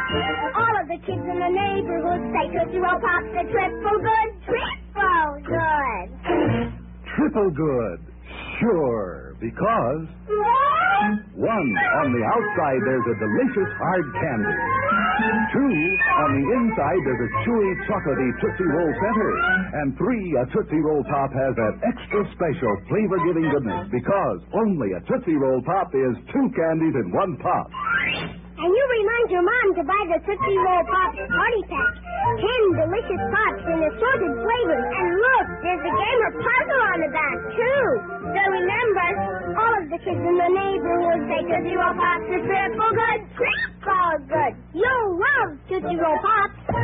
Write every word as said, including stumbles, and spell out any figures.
All of the kids in the neighborhood say Tootsie Roll Pops are triple good, triple good. Triple good, sure, because... One, on the outside there's a delicious hard candy. Two, on the inside there's a chewy, chocolatey Tootsie Roll center. And three, a Tootsie Roll Pop has that extra special flavor-giving goodness because only a Tootsie Roll Pop is two candies in one pop. And you remind your mom to buy the Tootsie Roll Pops Party Pack. Ten delicious pops in assorted flavors. And look, there's a game or puzzle on the back, too. So remember, all of the kids in the neighborhood say Tootsie Roll Pops are triple good, triple good. You'll love Tootsie Roll Pops.